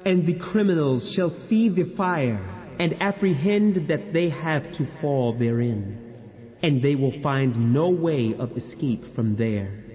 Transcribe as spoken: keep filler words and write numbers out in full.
And the criminals shall see the fire and apprehend that they have to fall therein, and they will find no way of escape from there.